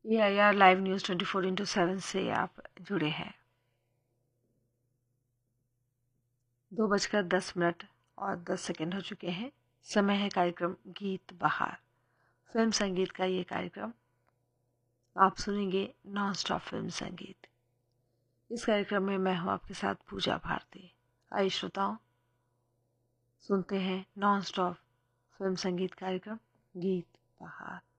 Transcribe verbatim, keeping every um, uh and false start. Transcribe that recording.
A I R live news twenty four into seven से आप जुड़े हैं। दो बजकर दस मिनट और दस सेकेंड हो चुके हैं। समय है कार्यक्रम गीत बहार। फिल्म संगीत का ये कार्यक्रम आप सुनेंगे नॉन स्टॉप फिल्म संगीत। इस कार्यक्रम में मैं हूँ आपके साथ पूजा भारती। आइए श्रोताओं, सुनते हैं नॉन स्टॉप फिल्म संगीत कार्यक्रम गीत बहार।